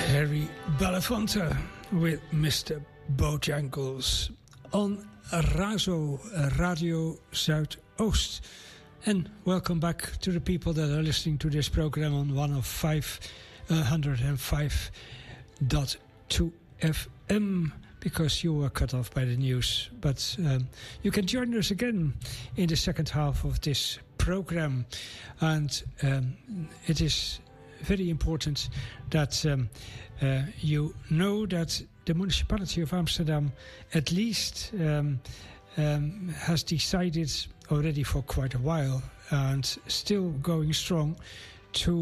Harry Belafonte with Mr. Bojangles on Razo Radio Zuidoost. And welcome back to the people that are listening to this program on 105.2 FM, because you were cut off by the news. But you can join us again in the second half of this program. And it is very important that you know that the municipality of Amsterdam at least has decided already for quite a while and still going strong to